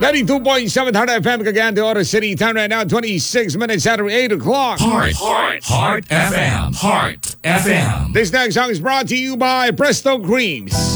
92.7 Heart FM, Cagayan de Oro City. Time right now, 26 minutes after 8 o'clock. Heart FM. Heart FM. This next song is brought to you by Presto Creams.